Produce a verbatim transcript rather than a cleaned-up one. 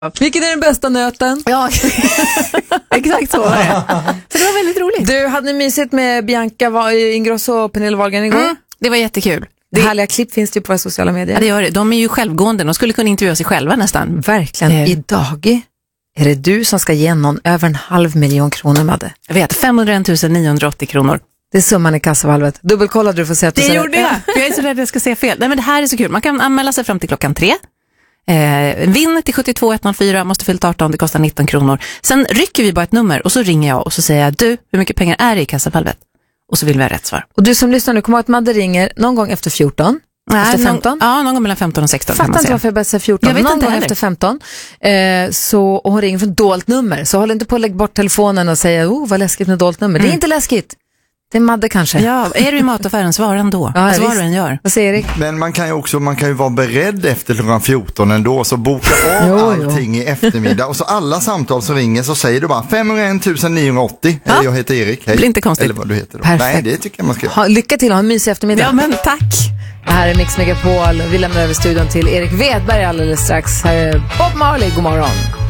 Vilken är den bästa nöten? Ja, exakt så var det. Så det var väldigt roligt. Du, hade ni mysigt med Bianca Ingrosso och Pernilla Wahlgren igår? Mm, det var jättekul. Det härliga klipp finns det ju på våra sociala medier. Ja, det gör det. De är ju självgående. De skulle kunna intervjua sig själva nästan. Verkligen. Eh. Idag är det du som ska ge någon över en halv miljon kronor, Madde. Jag vet, femhundraett tusen niohundraåttio kronor. Det är summan i kassavalvet. Dubbelkollade du för att säga att det du gjorde jag. Jag är så rädd att jag ska säga fel. Nej, men det här är så kul. Man kan anmäla sig fram till klockan tre. Eh, vinn till sjuttiotvå ett noll fyra, måste fyllt arton, det kostar nitton kronor. Sen rycker vi bara ett nummer och så ringer jag och så säger jag, du, hur mycket pengar är det i kassavalvet? Och så vill vi ha rätt svar. Och du som lyssnar nu, kommer att Madde ringer någon gång efter fjorton? Nej, efter femton? Någon, ja, någon gång mellan femton och sexton. Fattar inte varför jag börjar säga fjorton. Jag vet någon inte gång heller. efter femton. Eh, så, och hon ringer från dolt nummer. Så håll inte på att lägga bort telefonen och säga, oh vad läskigt med dolt nummer. Mm. Det är inte läskigt. Det är Madde kanske. Ja, är du i mataffären, svara ändå. Ja, svara du än gör. Vad säger Erik? Men man kan ju också, man kan ju vara beredd efter klockan fjorton ändå, så boka av jo, allting jo. i eftermiddag och så alla samtal som ringer så säger du bara femhundraett tusen niohundraåttio. Ja. Jag heter Erik. Hej. Det blir inte konstigt. Eller vad du heter då. Perfekt. Nej, det tycker jag man ska göra. Ha, lycka till och ha en mysig eftermiddag. Ja, men tack. Det här är Mix Megapol. Vi lämnar över studion till Erik Wedberg alldeles strax. Här är Bob Marley. God morgon.